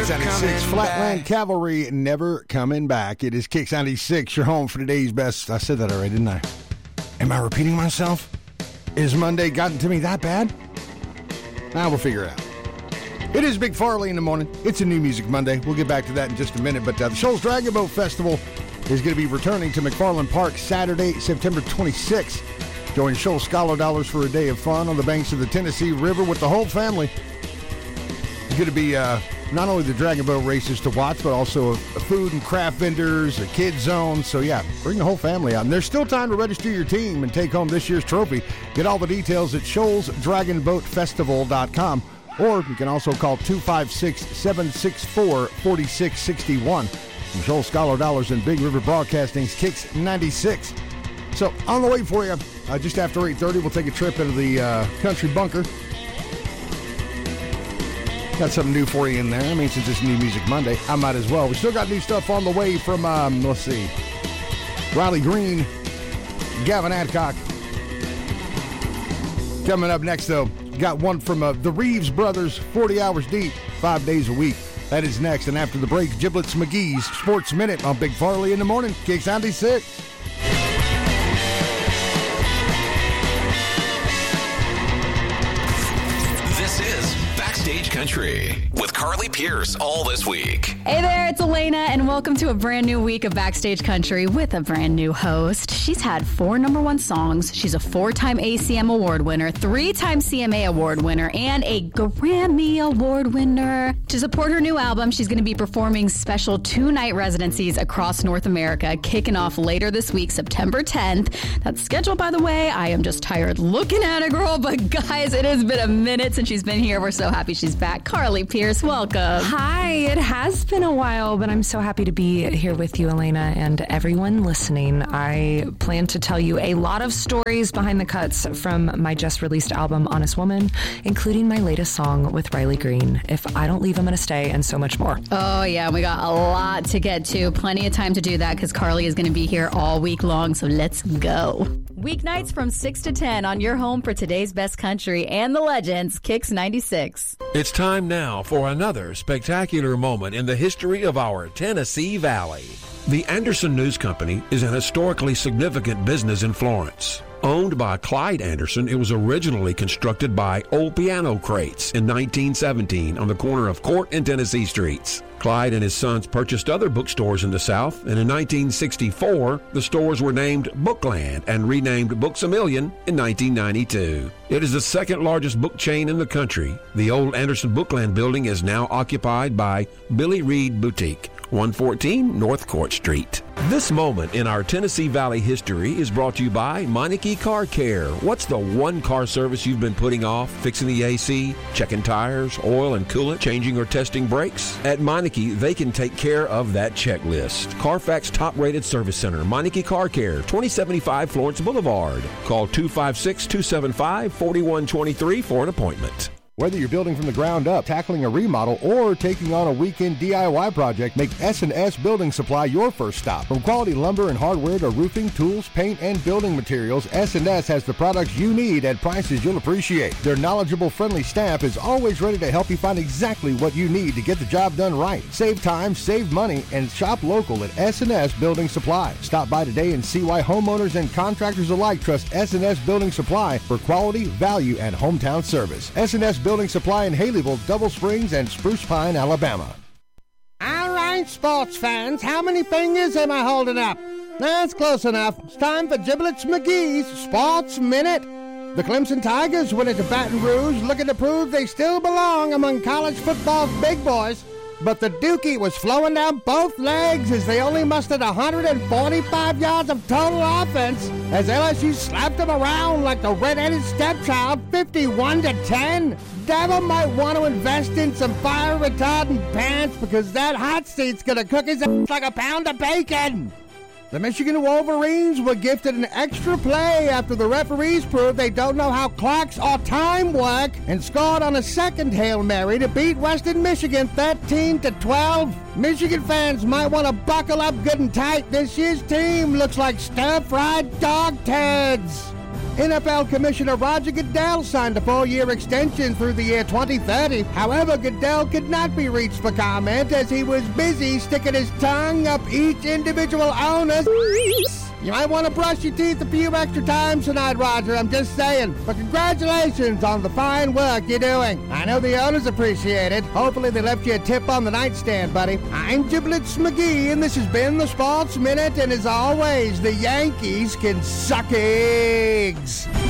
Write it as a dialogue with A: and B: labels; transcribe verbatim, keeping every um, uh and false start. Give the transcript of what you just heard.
A: Kicks ninety-six, Flatland Cavalry, never coming back. It is Kicks ninety-six, your home for today's best. I said that already, didn't I? Am I repeating myself? Is Monday gotten to me that bad? Now we'll figure it out. It is Big Farley in the morning. It's a New Music Monday. We'll get back to that in just a minute. But uh, the Shoals Dragon Boat Festival is going to be returning to McFarland Park Saturday, September twenty-sixth. Join Shoals Scholar Dollars for a day of fun on the banks of the Tennessee River with the whole family. It's going to be uh, not only the Dragon Boat races to watch, but also a, a food and craft vendors, a kids zone. So, yeah, bring the whole family out. And there's still time to register your team and take home this year's trophy. Get all the details at shoals dragon boat festival dot com. Or you can also call two five six, seven six four, four six six one. From Shoals Scholar Dollars and Big River Broadcasting's Kicks ninety-six. So, on the way for you, uh, just after eight thirty, we'll take a trip into the uh, country bunker. Got something new for you in there. I mean, since it's New Music Monday, I might as well. We still got new stuff on the way from, um, let's see, Riley Green, Gavin Adcock. Coming up next, though, got one from uh, the Reeves Brothers, forty hours deep, five days a week. That is next. And after the break, Giblets McGee's Sports Minute on Big Farley in the morning. Kicks ninety-six.
B: Backstage Country with Carly Pierce all this week.
C: Hey there, it's Elena, and welcome to a brand new week of Backstage Country with a brand new host. She's had four number one songs. She's a four-time A C M Award winner, three-time C M A Award winner, and a Grammy Award winner. To support her new album, she's going to be performing special two-night residencies across North America, kicking off later this week, September tenth. That's scheduled, by the way. I am just tired looking at it, girl, but guys, it has been a minute since she's been here. We're so happy she's back. Carly Pierce, welcome.
D: Hi, it has been a while, but I'm so happy to be here with you, Elena, and everyone listening. I plan to tell you a lot of stories behind the cuts from my just released album, Honest Woman, including my latest song with Riley Green, If I Don't Leave, I'm Gonna Stay, and so much more.
C: Oh, yeah, we got a lot to get to. Plenty of time to do that because Carly is going to be here all week long, so let's go. Weeknights from six to ten on your home for today's best country and the legends, Kicks ninety-six.
E: It's time now for another spectacular moment in the history of our Tennessee Valley. The Anderson News Company is an historically significant business in Florence. Owned by Clyde Anderson, it was originally constructed by Old Piano Crates in nineteen seventeen on the corner of Court and Tennessee Streets. Clyde and his sons purchased other bookstores in the South, and in nineteen sixty-four, the stores were named Bookland and renamed Books A Million in nineteen ninety-two. It is the second largest book chain in the country. The old Anderson Bookland building is now occupied by Billy Reed Boutique, one fourteen North Court Street. This moment in our Tennessee Valley history is brought to you by Meineke Car Care. What's the one car service you've been putting off? Fixing the A C, checking tires, oil and coolant, changing or testing brakes? At Meineke, they can take care of that checklist. Carfax top-rated service center, Meineke Car Care, twenty seventy-five Florence Boulevard. Call two five six, two seven five, four one two three for an appointment.
A: Whether you're building from the ground up, tackling a remodel, or taking on a weekend D I Y project, make S and S Building Supply your first stop. From quality lumber and hardware to roofing, tools, paint, and building materials, S and S has the products you need at prices you'll appreciate. Their knowledgeable, friendly staff is always ready to help you find exactly what you need to get the job done right. Save time, save money, and shop local at S and S Building Supply. Stop by today and see why homeowners and contractors alike trust S and S Building Supply for quality, value, and hometown service. S and S Building Supply in Haleyville, Double Springs, and Spruce Pine, Alabama. All right, sports fans, how many fingers am I holding up? That's close enough. It's time for Giblets McGee's Sports Minute. The Clemson Tigers went into Baton Rouge looking to prove they still belong among college football's big boys. But the Dookie was flowing down both legs as they only mustered one hundred forty-five yards of total offense as L S U slapped them around like the red-headed stepchild, fifty-one to ten. Devil might want to invest in some fire-retardant pants because that hot seat's going to cook his ass like a pound of bacon. The Michigan Wolverines were gifted an extra play after the referees proved they don't know how clocks or time work and scored on a second Hail Mary to beat Western Michigan thirteen to twelve. Michigan fans might want to buckle up good and tight. This year's team looks like stir-fried dog turds. N F L Commissioner Roger Goodell signed a four-year extension through the year twenty thirty. However, Goodell could not be reached for comment as he was busy sticking his tongue up each individual owner's. You might want to brush your teeth a few extra times tonight, Roger. I'm just saying. But congratulations on the fine work you're doing. I know the owners appreciate it. Hopefully they left you a tip on the nightstand, buddy. I'm Giblets McGee, and this has been the Sports Minute. And as always, the Yankees can suck eggs.